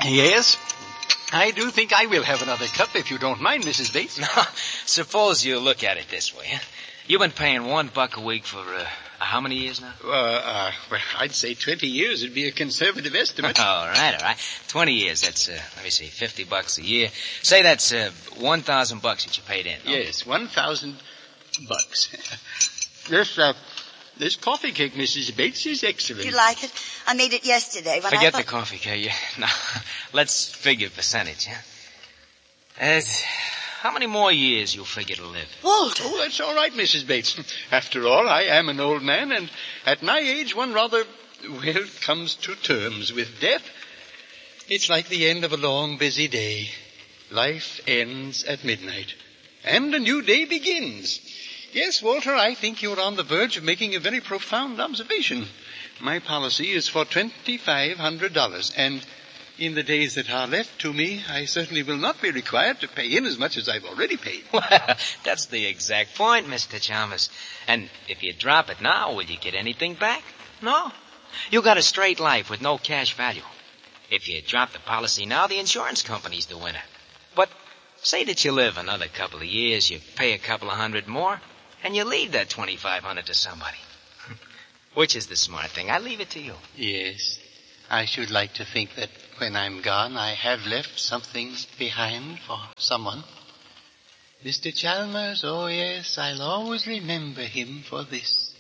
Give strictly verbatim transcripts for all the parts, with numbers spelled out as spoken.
Yes, I do think I will have another cup if you don't mind, Missus Bates. Now, suppose you look at it this way. Huh? You've been paying one buck a week for uh, how many years now? Uh, uh, well, I'd say twenty years would be a conservative estimate. all right, all right. Twenty years, that's, uh, let me see, fifty bucks a year. Say that's uh, one thousand bucks that you paid in. No? Yes, one thousand bucks. this, uh, this coffee cake, Missus Bates, is excellent. You like it? I made it yesterday when Forget I the coffee, can you? Now, let's figure percentage, huh? Uh, how many more years you figure to live? Walter! Oh, that's all right, Missus Bates. After all, I am an old man, and at my age, one rather, well, comes to terms with death. It's like the end of a long, busy day. Life ends at midnight, and a new day begins. Yes, Walter, I think you're on the verge of making a very profound observation. My policy is for twenty-five hundred dollars, and in the days that are left to me, I certainly will not be required to pay in as much as I've already paid. Well, that's the exact point, Mister Chalmers. And if you drop it now, will you get anything back? No. You got a straight life with no cash value. If you drop the policy now, the insurance company's the winner. But say that you live another couple of years, you pay a couple of hundred more, and you leave that twenty-five hundred to somebody. Which is the smart thing? I leave it to you. Yes. I should like to think that when I'm gone, I have left something behind for someone. Mister Chalmers, oh yes, I'll always remember him for this.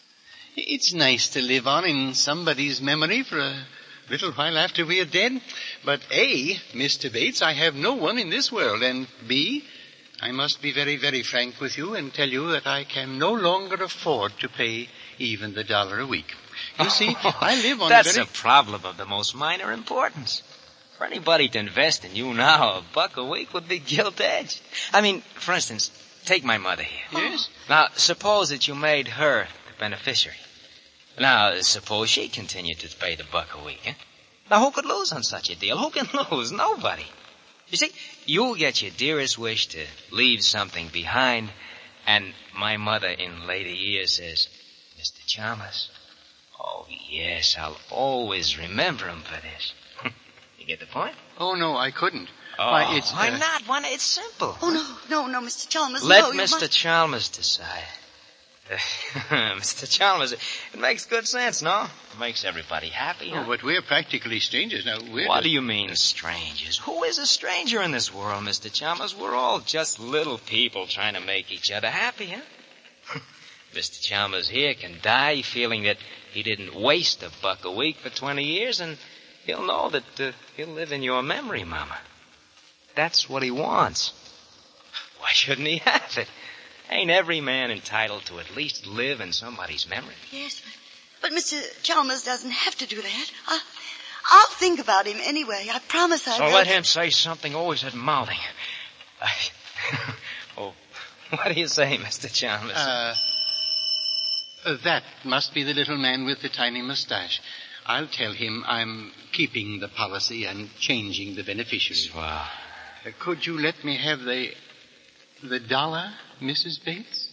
It's nice to live on in somebody's memory for a little while after we are dead. But A, Mister Bates, I have no one in this world, and B, I must be very, very frank with you and tell you that I can no longer afford to pay even the dollar a week. You see, I live on That's a very... a problem of the most minor importance. For anybody to invest in you now, a buck a week would be gilt-edged. I mean, for instance, take my mother here. Yes? Now, suppose that you made her the beneficiary. Now, suppose she continued to pay the buck a week, eh? Now, who could lose on such a deal? Who can lose? Nobody. You see, you'll get your dearest wish to leave something behind, and my mother in later years says, Mister Chalmers, oh, yes, I'll always remember him for this. You get the point? Oh, no, I couldn't. Oh, why, it's, why uh... not? Why not? It's simple. Oh, no, no, no, Mister Chalmers. Let no, Mister Must... Chalmers decide. Mister Chalmers, it makes good sense, no? It makes everybody happy, huh? Oh, but we're practically strangers now. We're What just... do you mean, strangers? Who is a stranger in this world, Mister Chalmers? We're all just little people trying to make each other happy, huh? Mister Chalmers here can die feeling that he didn't waste a buck a week for twenty years, and he'll know that uh, he'll live in your memory, Mama. That's what he wants. Why shouldn't he have it? Ain't every man entitled to at least live in somebody's memory? Yes, but, but Mister Chalmers doesn't have to do that. I, I'll think about him anyway. I promise I So will. let him say something always at mouthing. I... oh, what do you say, Mister Chalmers? Uh, uh, that must be the little man with the tiny mustache. I'll tell him I'm keeping the policy and changing the beneficiary. Wow. Uh, could you let me have the... the dollar, Missus Bates?